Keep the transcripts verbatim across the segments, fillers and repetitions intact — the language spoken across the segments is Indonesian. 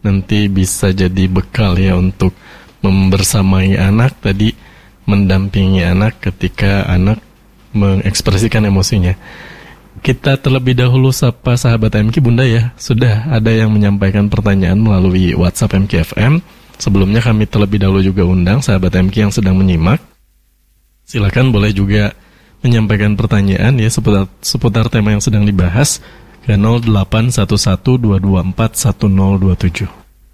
nanti bisa jadi bekal ya untuk membersamai anak tadi, mendampingi anak ketika anak mengekspresikan emosinya. Kita terlebih dahulu sapa sahabat M K. Bunda ya, sudah ada yang menyampaikan pertanyaan melalui WhatsApp M K F M. Sebelumnya kami terlebih dahulu juga undang sahabat M K yang sedang menyimak. Silakan boleh juga menyampaikan pertanyaan ya seputar, seputar tema yang sedang dibahas ke nol delapan satu satu dua dua empat satu nol dua tujuh.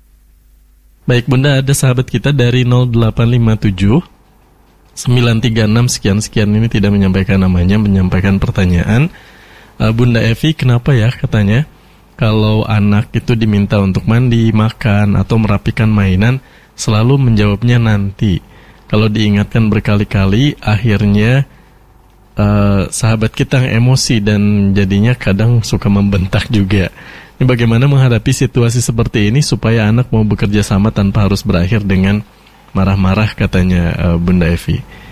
Baik Bunda, ada sahabat kita dari nol delapan lima tujuh sembilan tiga enam sekian-sekian ini tidak menyampaikan namanya, menyampaikan pertanyaan. Bunda Evi, kenapa ya katanya kalau anak itu diminta untuk mandi, makan, atau merapikan mainan selalu menjawabnya nanti. Kalau diingatkan berkali-kali akhirnya uh, sahabat kita emosi dan jadinya kadang suka membentak juga. Ini bagaimana menghadapi situasi seperti ini supaya anak mau bekerja sama tanpa harus berakhir dengan marah-marah katanya uh, Bunda Evi.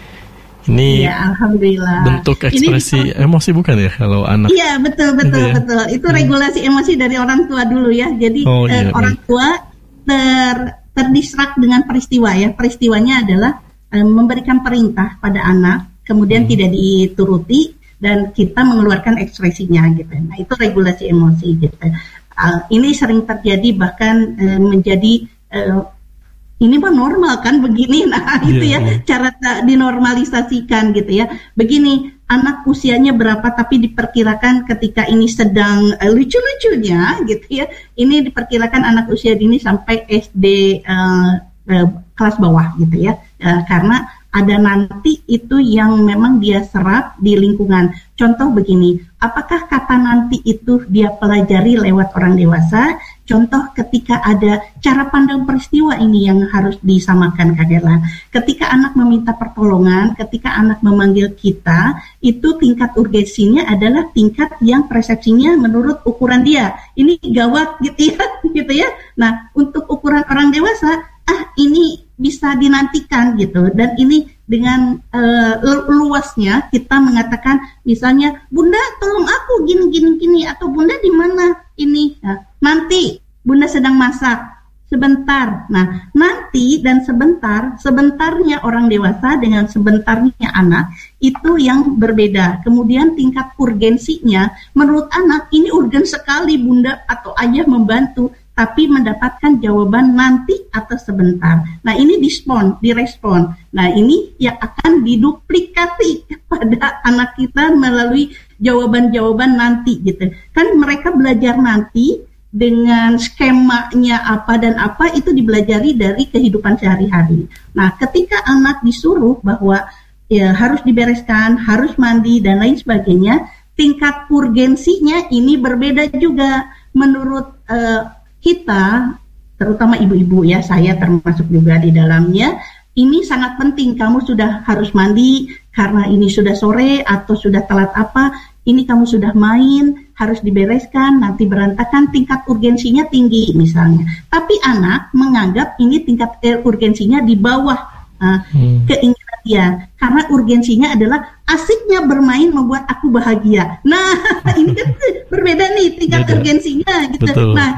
Ini ya, alhamdulillah. Bentuk ekspresi ini, emosi bukan ya kalau anak? Iya betul betul ya? betul. Itu hmm. regulasi emosi dari orang tua dulu ya. Jadi oh, iya, eh, orang tua ter terdistrak dengan peristiwa ya. Peristiwanya adalah eh, memberikan perintah pada anak, kemudian hmm. tidak dituruti dan kita mengeluarkan ekspresinya gitu. Nah itu regulasi emosi gitu. Uh, ini sering terjadi bahkan eh, menjadi eh, ini mah normal kan begini, nah yeah, itu ya yeah. cara dinormalisasikan gitu ya. Begini, anak usianya berapa tapi diperkirakan ketika ini sedang uh, lucu-lucunya gitu ya. Ini diperkirakan anak usia dini sampai S D uh, uh, kelas bawah gitu ya. Uh, karena ada nanti itu yang memang dia serap di lingkungan. Contoh begini, apakah kata nanti itu dia pelajari lewat orang dewasa? Contoh ketika ada cara pandang peristiwa ini yang harus disamakan Kak Dela. Ketika anak meminta pertolongan, ketika anak memanggil kita, itu tingkat urgensinya adalah tingkat yang persepsinya menurut ukuran dia. Ini gawat gitu ya, gitu ya. Nah, untuk ukuran orang dewasa, ah ini bisa dinantikan gitu. Dan ini dengan uh, luasnya kita mengatakan misalnya, Bunda tolong aku gini gini gini, atau Bunda di mana ini? Nah, nanti Bunda sedang masak, sebentar. Nah, nanti dan sebentar, sebentarnya orang dewasa dengan sebentarnya anak itu yang berbeda. Kemudian tingkat urgensinya, menurut anak ini urgen sekali Bunda atau Ayah membantu, tapi mendapatkan jawaban nanti atau sebentar. Nah, ini dispon, direspon. Nah, ini yang akan diduplikasi kepada anak kita melalui jawaban-jawaban nanti gitu. Kan mereka belajar nanti dengan skemanya apa dan apa itu dibelajari dari kehidupan sehari-hari. Nah, ketika anak disuruh bahwa ya harus dibereskan, harus mandi dan lain sebagainya, tingkat urgensinya ini berbeda juga menurut uh, kita, terutama ibu-ibu ya, saya termasuk juga di dalamnya. Ini sangat penting, kamu sudah harus mandi karena ini sudah sore atau sudah telat apa, ini kamu sudah main, harus dibereskan, nanti berantakan, tingkat urgensinya tinggi misalnya. Tapi anak menganggap ini tingkat urgensinya di bawah uh, hmm. keinginan dia, karena urgensinya adalah asiknya bermain membuat aku bahagia. Nah, ini kan berbeda nih tingkat Beda. urgensinya gitu. Betul. Nah,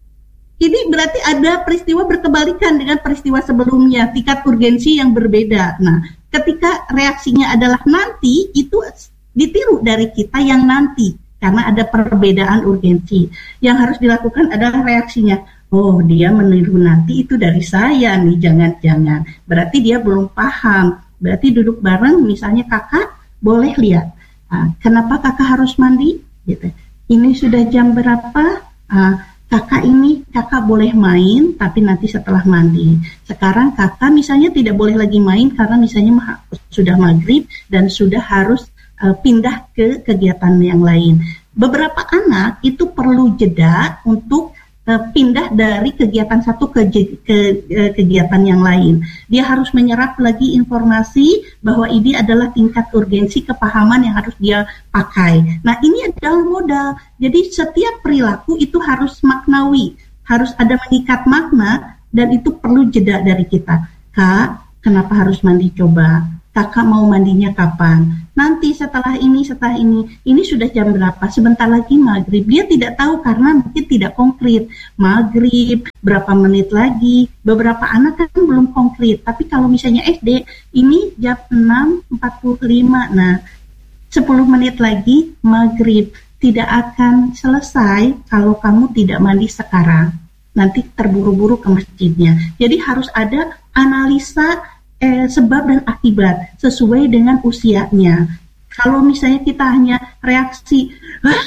ini berarti ada peristiwa berkebalikan dengan peristiwa sebelumnya, tingkat urgensi yang berbeda. Nah, ketika reaksinya adalah nanti, itu ditiru dari kita yang nanti, karena ada perbedaan urgensi. Yang harus dilakukan adalah reaksinya, oh dia meniru nanti itu dari saya nih, jangan-jangan. Berarti dia belum paham, berarti duduk bareng, misalnya kakak, boleh lihat, nah, kenapa kakak harus mandi? Gitu. Ini sudah jam berapa? Nah, kakak ini, kakak boleh main, tapi nanti setelah mandi. Sekarang kakak misalnya tidak boleh lagi main karena misalnya ma- sudah maghrib dan sudah harus uh, pindah ke kegiatan yang lain. Beberapa anak itu perlu jeda untuk uh, pindah dari kegiatan satu ke, ke uh, kegiatan yang lain. Dia harus menyerap lagi informasi bahwa ini adalah tingkat urgensi kepahaman yang harus dia pakai. Nah, ini adalah modal. Jadi setiap perilaku itu harus maknawi, harus ada mengikat makna, dan itu perlu jeda dari kita. Kak, kenapa harus mandi coba? Kakak mau mandinya kapan? nanti setelah ini, setelah ini, ini sudah jam berapa, sebentar lagi maghrib. Dia tidak tahu karena mungkin tidak konkret. Maghrib, berapa menit lagi, beberapa anak kan belum konkret. Tapi kalau misalnya S D, ini jam enam empat puluh lima, nah sepuluh menit lagi maghrib. Tidak akan selesai kalau kamu tidak mandi sekarang. Nanti terburu-buru ke masjidnya. Jadi harus ada analisa Eh, sebab dan akibat sesuai dengan usianya. Kalau misalnya kita hanya reaksi, hah,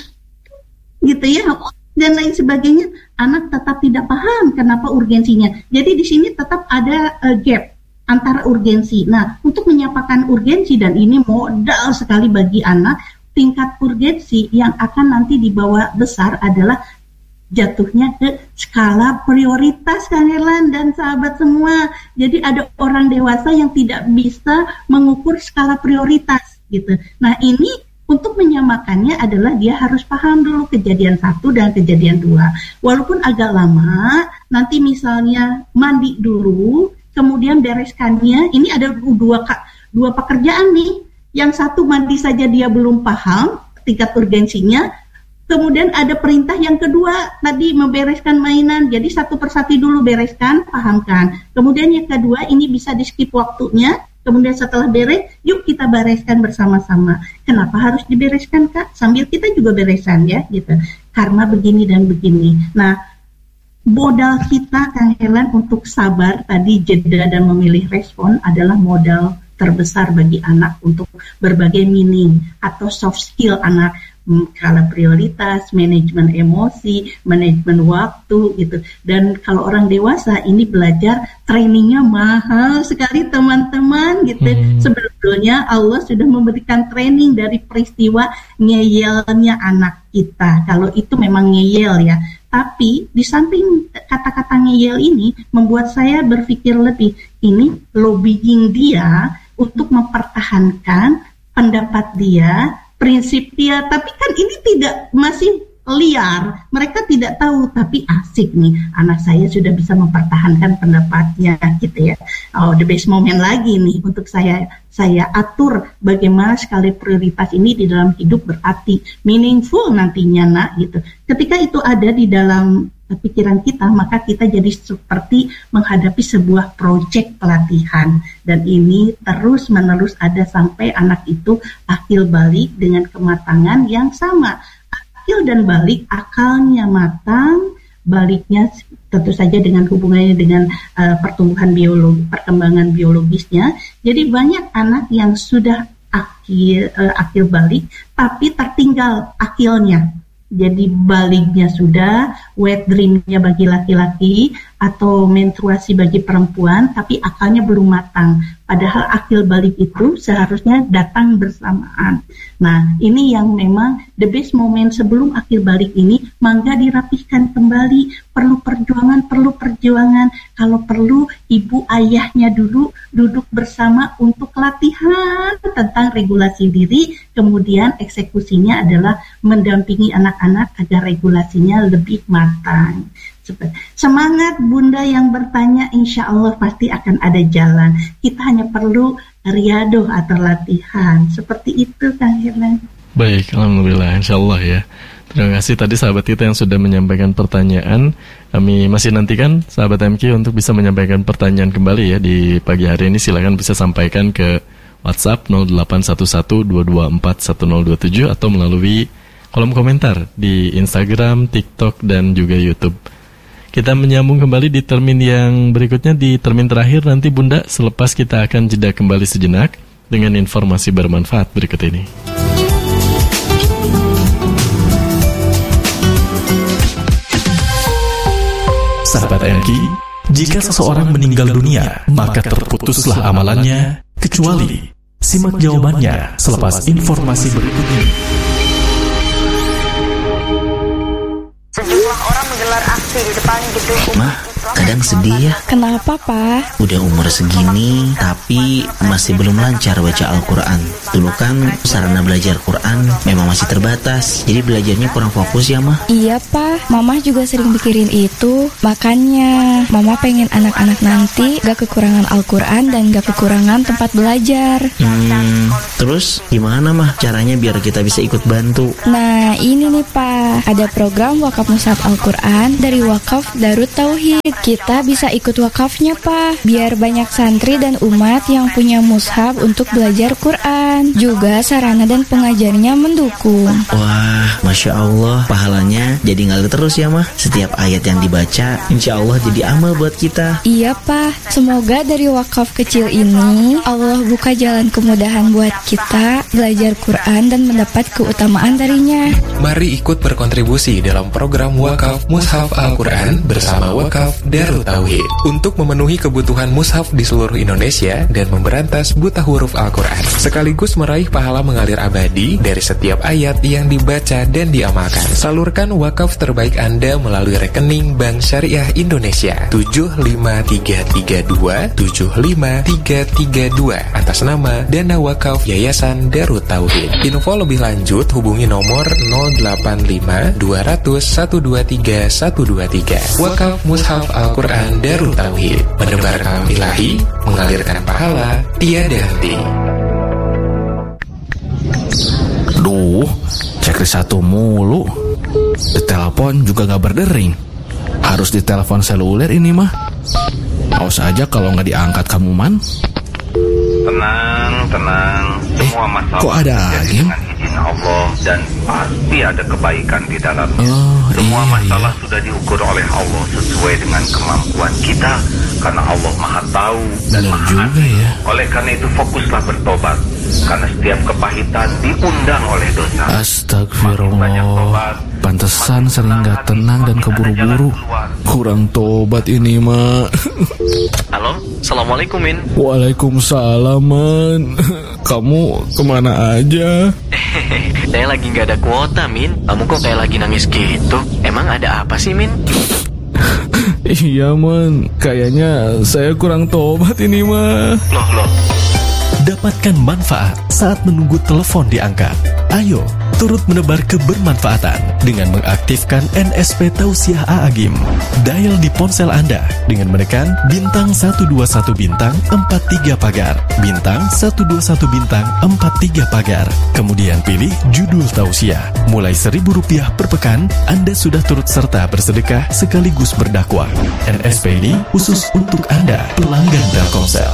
gitu ya, dan lain sebagainya, anak tetap tidak paham kenapa urgensinya. Jadi di sini tetap ada uh, gap antara urgensi. Nah, untuk menyampaikan urgensi, dan ini modal sekali bagi anak, tingkat urgensi yang akan nanti dibawa besar adalah jatuhnya ke skala prioritas, Kang Herlan dan sahabat semua. Jadi ada orang dewasa yang tidak bisa mengukur skala prioritas gitu. Nah, ini untuk menyamakannya adalah dia harus paham dulu kejadian satu dan kejadian dua. Walaupun agak lama, nanti misalnya mandi dulu, kemudian bereskannya. Ini ada dua dua pekerjaan nih. Yang satu mandi saja dia belum paham tingkat urgensinya. Kemudian ada perintah yang kedua, tadi membereskan mainan. Jadi satu persatu dulu bereskan, pahamkan. Kemudian yang kedua, ini bisa di skip waktunya. Kemudian setelah beres, yuk kita bereskan bersama-sama. Kenapa harus dibereskan, Kak? Sambil kita juga beresan ya, gitu. Karena begini dan begini. Nah, modal kita, Kang Herlan, untuk sabar, tadi jeda dan memilih respon adalah modal terbesar bagi anak untuk berbagai meaning atau soft skill anak. Skala prioritas, manajemen emosi, manajemen waktu gitu. Dan kalau orang dewasa ini belajar trainingnya mahal sekali teman-teman gitu. Hmm. Sebetulnya Allah sudah memberikan training dari peristiwa ngeyelnya anak kita. Kalau itu memang ngeyel ya. Tapi di samping kata-kata ngeyel ini membuat saya berpikir lebih, ini lobbying dia untuk mempertahankan pendapat dia, prinsip dia, tapi kan ini tidak, masih liar, mereka tidak tahu, tapi asik nih, anak saya sudah bisa mempertahankan pendapatnya gitu ya. Oh, the best moment lagi nih untuk saya saya atur bagaimana skala prioritas ini di dalam hidup berarti meaningful nantinya nak gitu. Ketika itu ada di dalam pikiran kita, maka kita jadi seperti menghadapi sebuah proyek pelatihan, dan ini terus menerus ada sampai anak itu akil balik dengan kematangan yang sama. Akil dan balik, akalnya matang, baliknya tentu saja dengan hubungannya dengan uh, pertumbuhan biologi, perkembangan biologisnya. Jadi banyak anak yang sudah akil uh, akil balik tapi tertinggal akilnya. Jadi baliknya sudah, wet dreamnya bagi laki-laki atau menstruasi bagi perempuan, tapi akalnya belum matang. Padahal akil balik itu seharusnya datang bersamaan. Nah, ini yang memang the best moment sebelum akil balik ini, mangga dirapihkan kembali. Perlu perjuangan, perlu perjuangan. Kalau perlu, ibu ayahnya dulu duduk bersama untuk latihan tentang regulasi diri, kemudian eksekusinya adalah mendampingi anak-anak agar regulasinya lebih matang. Semangat Bunda yang bertanya, insya Allah pasti akan ada jalan. Kita hanya perlu riadoh atau latihan. Seperti itu, Kang Herlan. Baik, alhamdulillah, insya Allah ya. Terima kasih tadi sahabat kita yang sudah menyampaikan pertanyaan. Kami masih nantikan sahabat M Q untuk bisa menyampaikan pertanyaan kembali ya di pagi hari ini. Silakan bisa sampaikan ke WhatsApp nol delapan satu satu dua dua empat satu nol dua tujuh atau melalui kolom komentar di Instagram, TikTok, dan juga YouTube. Kita menyambung kembali di termin yang berikutnya, di termin terakhir nanti Bunda, selepas kita akan jeda kembali sejenak dengan informasi bermanfaat berikut ini. Sahabat M K, jika seseorang meninggal dunia, maka terputuslah amalannya, kecuali simak jawabannya selepas informasi berikut ini. Sejumlah orang menggelar aksi di depan gedung umum kadang sedih ya. Kenapa, Pak? Udah umur segini, tapi masih belum lancar baca Al-Quran. Dulu kan sarana belajar Quran memang masih terbatas, jadi belajarnya kurang fokus ya, Mah? Iya, Pak. Mama juga sering mikirin itu. Makanya, Mama pengen anak-anak nanti gak kekurangan Al-Quran dan gak kekurangan tempat belajar. Hmm, terus gimana, Mah, caranya biar kita bisa ikut bantu? Nah, ini nih, Pak. Ada program wakaf mushaf Al-Quran dari Wakaf Darut Tauhid. Kita bisa ikut wakafnya, Pak, biar banyak santri dan umat yang punya mushaf untuk belajar Quran. Juga sarana dan pengajarnya mendukung. Wah, Masya Allah, pahalanya jadi ngalir terus ya, Mah. Setiap ayat yang dibaca, insya Allah jadi amal buat kita. Iya, Pak. Semoga dari wakaf kecil ini Allah buka jalan kemudahan buat kita belajar Quran dan mendapat keutamaan darinya. Mari ikut berkontribusi dalam program Wakaf Mushaf Al-Quran bersama Wakaf Darut Tauhid untuk memenuhi kebutuhan mushaf di seluruh Indonesia dan memberantas buta huruf Al-Quran, sekaligus meraih pahala mengalir abadi dari setiap ayat yang dibaca dan diamalkan. Salurkan wakaf terbaik Anda melalui rekening Bank Syariah Indonesia tujuh lima tiga tiga dua tujuh lima tiga tiga dua atas nama Dana Wakaf Yayasan Darut Tauhid. Info lebih lanjut hubungi nomor nol delapan lima dua nol nol satu dua tiga satu dua tiga. Wakaf Mushaf Al-Quran Darut Tauhid, menebar kalam ilahi, mengalirkan pahala tiada henti. Duh, checklist satu mulu. Ditelepon juga gak berdering. Harus ditelepon seluler ini mah. Awas aja kalau gak diangkat kamu, Man. Tenang, tenang. Semua masalah kok ada lagi? Dengan izin Allah dan pasti ada kebaikan di dalamnya. Oh, Semua iya, masalah iya. sudah diukur oleh Allah sesuai dengan kemampuan kita, karena Allah Maha Tahu dan Benar Maha juga Adil. ya. Oleh karena itu fokuslah bertobat, karena setiap kepahitan diundang oleh dosa. Astagfirullah. Pantesan sering gak tenang dan keburu-buru. Kurang tobat ini, Mak. Halo, Assalamualaikum, Min. Waalaikumsalam, Man. Kamu kemana aja? Saya lagi gak ada kuota, Min. Kamu kok kayak lagi nangis gitu? Emang ada apa sih, Min? Iya, Man. Kayaknya saya kurang tobat ini, mah. Loh, loh. Dapatkan manfaat saat menunggu telepon diangkat. Ayo, turut menebar kebermanfaatan dengan mengaktifkan N S P Tausiah A'agim. Dial di ponsel Anda dengan menekan bintang satu dua satu bintang empat tiga pagar, bintang satu dua satu bintang empat tiga pagar. Kemudian pilih judul tausiah. Mulai seribu rupiah per pekan, Anda sudah turut serta bersedekah sekaligus berdakwah. N S P ini khusus untuk Anda, pelanggan Telkomsel.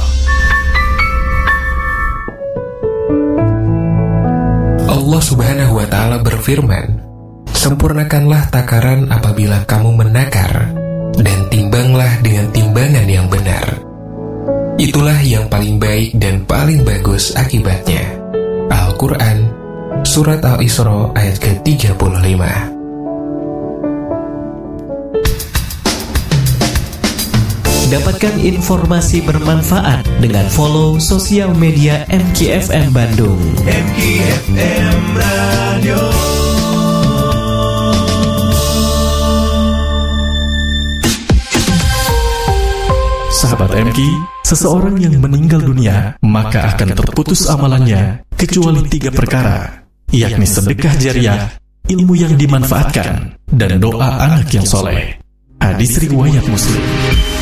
Allah Subhanahu wa Ta'ala berfirman, sempurnakanlah takaran apabila kamu menakar, dan timbanglah dengan timbangan yang benar. Itulah yang paling baik dan paling bagus akibatnya. Al-Quran, Surat Al-Isra ayat ke tiga puluh lima. Dapatkan informasi bermanfaat dengan follow sosial media M K F M Bandung. M K F M Radio. Sahabat M K, seseorang yang meninggal dunia maka akan terputus amalannya kecuali tiga perkara, yakni sedekah jariah, ilmu yang dimanfaatkan, dan doa anak yang soleh. Hadis riwayat Muslim.